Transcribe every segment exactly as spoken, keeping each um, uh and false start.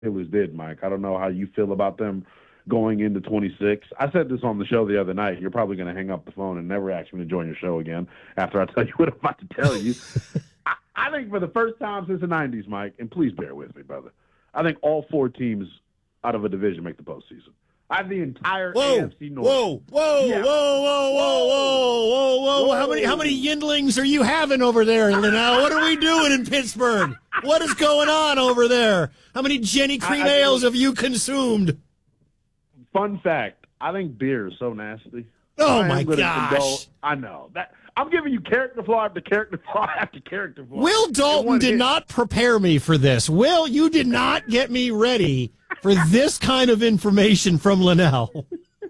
Steelers did, Mike. I don't know how you feel about them going into twenty-six. I said this on the show the other night. You're probably going to hang up the phone and never ask me to join your show again after I tell you what I'm about to tell you. I, I think for the first time since the nineties, Mike, and please bear with me, brother, I think all four teams out of a division make the postseason. I have the entire whoa, A F C North. Whoa, whoa, yeah. whoa, whoa, whoa, whoa, whoa, whoa, whoa. How many how many yindlings are you having over there, Linnell? What are we doing in Pittsburgh? What is going on over there? How many Jenny Cream I, I, ales have you consumed? Fun fact, I think beer is so nasty. Oh, my gosh. Condole, I know. that. I'm giving you character flaw after character flaw after character flaw. Will Dalton did hit. not prepare me for this. Will, you did not get me ready for this kind of information from Linnell.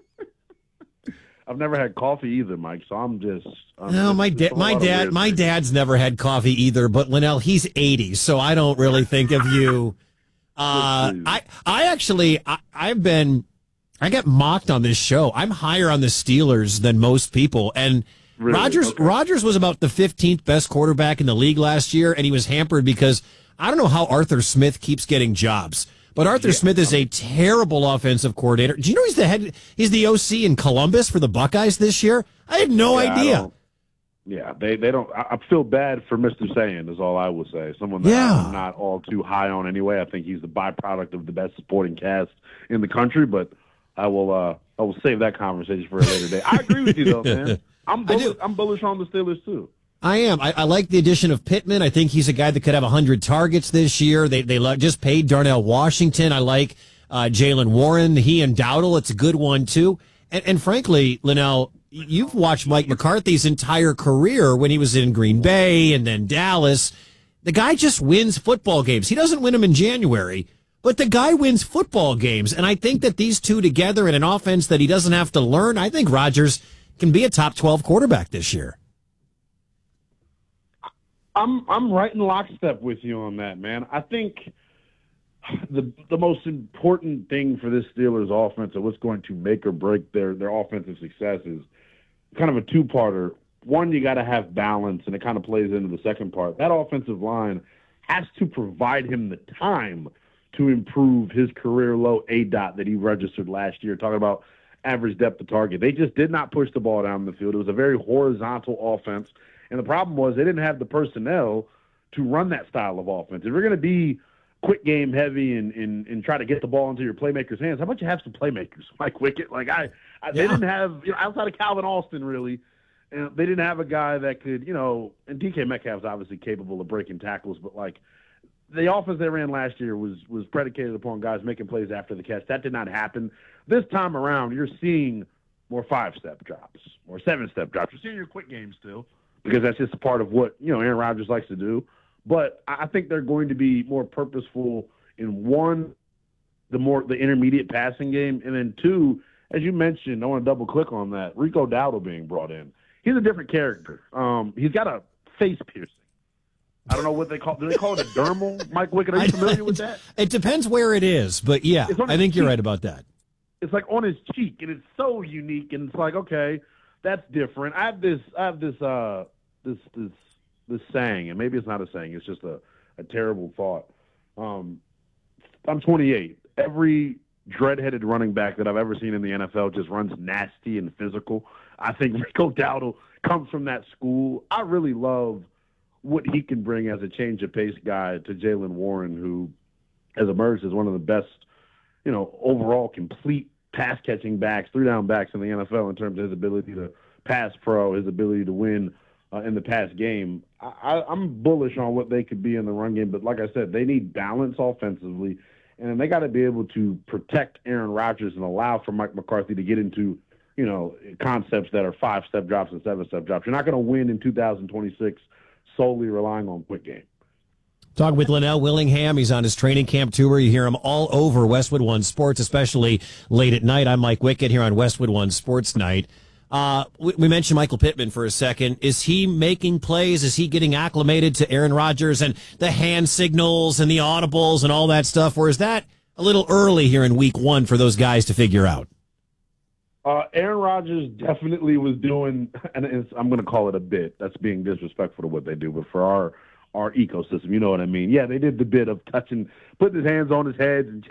I've never had coffee either, Mike, so I'm just... I'm no, just, my, da- my dad my things. dad's never had coffee either, but Linnell, he's eighty, so I don't really think of you. Uh, I, I actually, I, I've been... I get mocked on this show. I'm higher on the Steelers than most people, and really? Rodgers okay. Rodgers was about the fifteenth best quarterback in the league last year, and he was hampered because I don't know how Arthur Smith keeps getting jobs. But Arthur yeah, Smith is a terrible offensive coordinator. Do you know he's the head? He's the O C in Columbus for the Buckeyes this year. I had no yeah, idea. Yeah, they they don't. I, I feel bad for Mister Sand, is all I will say. Someone that yeah. I'm not all too high on anyway. I think he's the byproduct of the best supporting cast in the country. But I will uh, I will save that conversation for a later day. I agree with you though, man. I'm bullish, I'm bullish on the Steelers too. I am. I, I like the addition of Pittman. I think he's a guy that could have one hundred targets this year. They they lo- just paid Darnell Washington. I like uh, Jaylen Warren. He and Dowdle. It's a good one, too. And, and frankly, Linnell, you've watched Mike McCarthy's entire career when he was in Green Bay and then Dallas. The guy just wins football games. He doesn't win them in January, but the guy wins football games. And I think that these two together in an offense that he doesn't have to learn, I think Rodgers can be a top twelve quarterback this year. I'm I'm right in lockstep with you on that, man. I think the the most important thing for this Steelers offense, or what's going to make or break their, their offensive success, is kind of a two-parter. One, you got to have balance, and it kind of plays into the second part. That offensive line has to provide him the time to improve his career low A D O T that he registered last year, talking about average depth of target. They just did not push the ball down the field. It was a very horizontal offense. And the problem was they didn't have the personnel to run that style of offense. If you're going to be quick game heavy and, and and try to get the ball into your playmakers' hands, how about you have some playmakers, Mike Wickett? Like I, I they yeah. didn't have, you know, outside of Calvin Austin, really, and they didn't have a guy that could, you know, and D K Metcalf's obviously capable of breaking tackles, but like the offense they ran last year was was predicated upon guys making plays after the catch. That did not happen. This time around, you're seeing more five-step drops, more seven-step drops. You're seeing your quick game still, because that's just a part of what, you know, Aaron Rodgers likes to do. But I think they're going to be more purposeful in, one, the more the intermediate passing game, and then two, as you mentioned, I want to double click on that, Rico Dowdle being brought in. He's a different character. Um, he's got a face piercing. I don't know what they call. Do they call it a dermal? Mike Wickett, are you familiar with that? It depends where it is, but yeah, I think you're right about that. It's like on his cheek, and it's so unique, and it's like, okay, that's different. I have this, I have this, uh, this, this, this saying, and maybe it's not a saying. It's just a, a terrible thought. Um, I'm twenty-eight. Every dread-headed running back that I've ever seen in the N F L just runs nasty and physical. I think Rico Dowdle comes from that school. I really love what he can bring as a change of pace guy to Jaylen Warren, who has emerged as one of the best, you know, overall complete pass catching backs, three down backs in the N F L in terms of his ability to pass pro, his ability to win uh, in the pass game. I, I, I'm bullish on what they could be in the run game, but like I said, they need balance offensively, and they got to be able to protect Aaron Rodgers and allow for Mike McCarthy to get into, you know, concepts that are five-step drops and seven-step drops. You're not going to win in two thousand twenty-six solely relying on quick game. Talking with Linnell Willingham. He's on his training camp tour. You hear him all over Westwood One Sports, especially late at night. I'm Mike Wickett here on Westwood One Sports Night. Uh, we, we mentioned Michael Pittman for a second. Is he making plays? Is he getting acclimated to Aaron Rodgers and the hand signals and the audibles and all that stuff? Or is that a little early here in week one for those guys to figure out? Uh, Aaron Rodgers definitely was doing, and it's, I'm going to call it a bit. That's being disrespectful to what they do. But for our our ecosystem. You know what I mean? Yeah, they did the bit of touching, putting his hands on his head and